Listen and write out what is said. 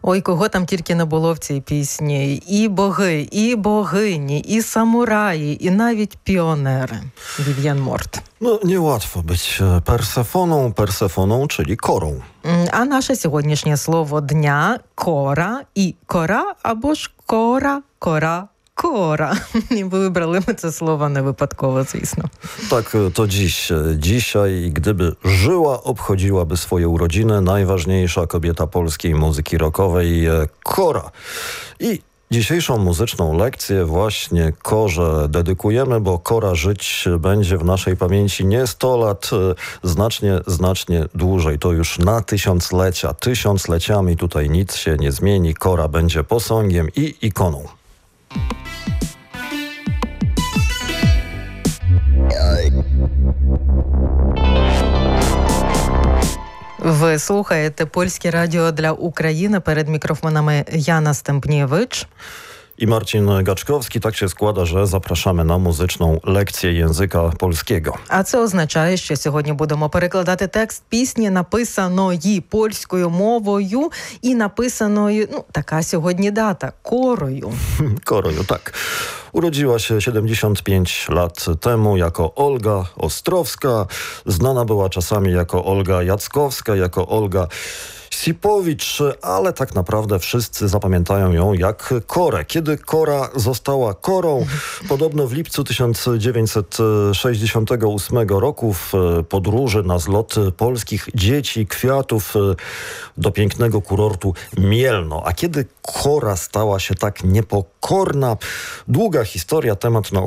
Ой, кого там тільки не було в цій пісні. І боги, і богині, і самураї, і навіть піонери. Вів'ян Морт. No, niełatwo być Persefoną, czyli korą. А наше сьогоднішнє слово дня – кора і кора, або ж кора, кора, kora. I wybrali my to słowa nie wypadkowo, звісно. Tak, to dzisiaj, gdyby żyła, obchodziłaby swoje urodziny najważniejsza kobieta polskiej muzyki rockowej, Kora. I dzisiejszą muzyczną lekcję właśnie Korze dedykujemy, bo Kora żyć będzie w naszej pamięci nie 100 lat, znacznie dłużej. To już na tysiąclecia. Tysiącleciami tutaj nic się nie zmieni. Kora będzie posągiem i ikoną. Ви слухаєте Польське радіо для України. Перед мікрофонами Jana Stępniewicz i Marcin Gaczkowski. Tak się składa, że zapraszamy na muzyczną lekcję języka polskiego. А це означає, що сьогодні будемо перекладати текст пісні, написаної польською мовою і написаної, така сьогодні дата, Корою. Korою, tak. Urodziła się 75 lat temu jako Olga Ostrowska. Znana była czasami jako Olga Jackowska, jako Olga Sipowicz, ale tak naprawdę wszyscy zapamiętają ją jak Korę. Kiedy Kora została Korą? Podobno w lipcu 1968 roku w podróży na zlot polskich dzieci kwiatów do pięknego kurortu Mielno. A kiedy Kora stała się tak niepokorna? Długa historia, temat na